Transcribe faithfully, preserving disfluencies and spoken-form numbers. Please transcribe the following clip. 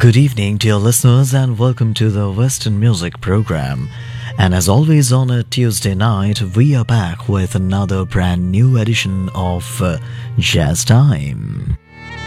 Good evening, dear listeners, and welcome to the Western Music Program. And as always, on a Tuesday night, we are back with another brand new edition of uh, Jazz Time.